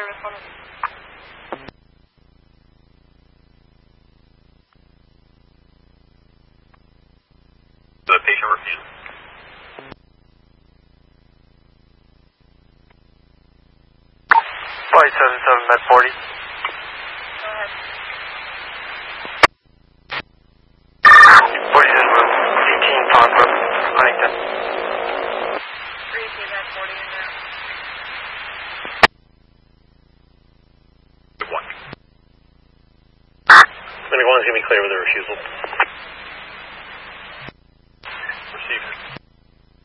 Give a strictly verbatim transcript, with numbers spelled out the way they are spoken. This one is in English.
The patient refused. Flight seven seven Med forty. Go ahead. forty's in room eighteen Tonga, Huntington. three K Med forty in there. One. Clinic one's going to be clear with a refusal.